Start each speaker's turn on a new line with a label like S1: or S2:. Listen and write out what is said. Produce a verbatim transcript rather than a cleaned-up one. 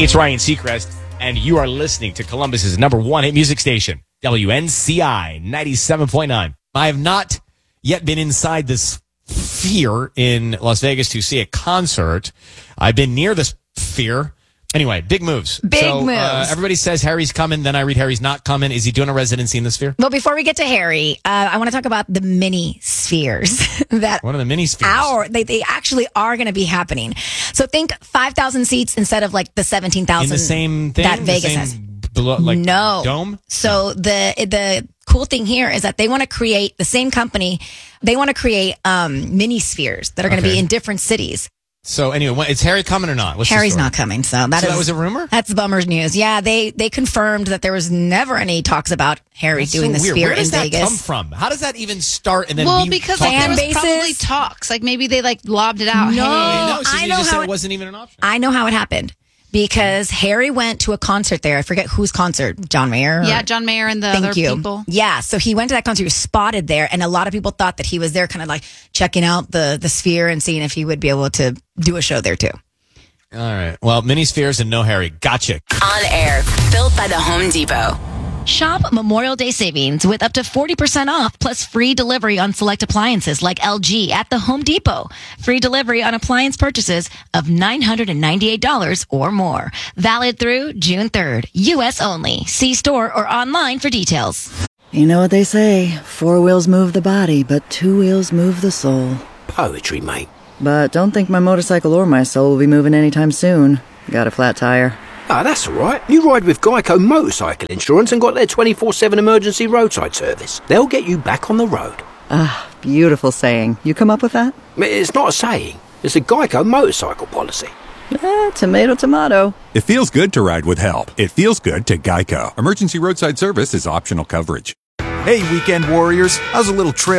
S1: It's Ryan Seacrest, and you are listening to Columbus's number one hit music station, W N C I ninety-seven point nine. I have not yet been inside this Sphere in Las Vegas to see a concert. I've been near the Sphere. Anyway, big moves.
S2: Big
S1: so,
S2: moves.
S1: Uh, everybody says Harry's coming, then I read Harry's not coming. Is he doing a residency in the Sphere?
S2: Well, before we get to Harry, uh, I want to talk about the mini spheres that
S1: One of the mini spheres.
S2: Our, they, they actually are going to be happening. So think five thousand seats instead of like the seventeen thousand
S1: in the same thing?
S2: that
S1: The
S2: Vegas
S1: same
S2: has.
S1: Below, like
S2: no
S1: dome?
S2: So the the cool thing here is that they want to create, the same company, they want to create um, mini spheres that are going to
S1: Okay.
S2: be in different cities.
S1: So anyway, what- is Harry coming or not? What's the
S2: Harry's
S1: story?
S2: not coming, so that
S1: So
S2: is
S1: that was a rumor?
S2: That's bummer news. Yeah, they they confirmed that there was never any talks about Harry
S1: That's
S2: doing
S1: so
S2: the
S1: weird.
S2: sphere
S1: Where does
S2: in
S1: that
S2: Vegas.
S1: come from? How does that even start? And then
S3: Well,
S1: be
S3: because
S1: talked
S3: like, there
S1: about?
S3: was
S2: Fan
S3: probably
S2: bases?
S3: talks. Like maybe they like lobbed it out.
S2: No.
S3: Hey,
S1: no, so
S2: I
S1: you
S2: know
S1: just
S2: how
S1: said
S2: it-
S1: it wasn't even an option.
S2: I know how it happened because Harry went to a concert there. I forget whose concert. John Mayer? or-
S3: yeah, John Mayer and the
S2: Thank
S3: other
S2: you.
S3: people.
S2: Yeah, so he went to that concert. He was spotted there, and a lot of people thought that he was there, kind of like checking out the the sphere and seeing if he would be able to do a show there too.
S1: All right. Well, mini spheres and no Harry. Gotcha.
S4: On air, built by the Home Depot.
S5: Shop Memorial Day savings with up to forty percent off plus free delivery on select appliances like L G at the Home Depot. Free delivery on appliance purchases of nine hundred ninety-eight dollars or more. Valid through June third. U S only. See store or online for details.
S6: You know what they say, four wheels move the body, but two wheels move the soul.
S7: Poetry, mate.
S6: But don't think my motorcycle or my soul will be moving anytime soon. Got a flat tire.
S7: Ah, that's all right. You ride with Geico Motorcycle Insurance and got their twenty-four seven emergency roadside service. They'll get you back on the road.
S6: Ah, beautiful saying. You come up with that?
S7: It's not a saying. It's a Geico motorcycle policy.
S6: Eh, tomato, tomato.
S8: It feels good to ride with help. It feels good to Geico. Emergency roadside service is optional coverage.
S9: Hey, weekend warriors. How's a little trail